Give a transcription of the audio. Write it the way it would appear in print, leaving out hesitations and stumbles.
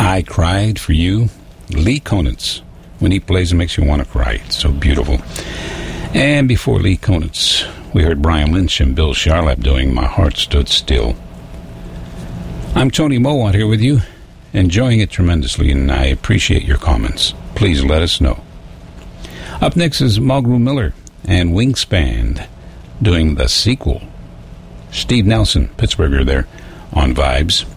I Cried for You. Lee Konitz. When he plays, it makes you want to cry. It's so beautiful. And before Lee Konitz, we heard Brian Lynch and Bill Charlap doing My Heart Stood Still. I'm Tony Mowat here with you, enjoying it tremendously, and I appreciate your comments. Please let us know. Up next is Mulgrew Miller and Wingspan doing the sequel. Steve Nelson, Pittsburgher there, on Vibes.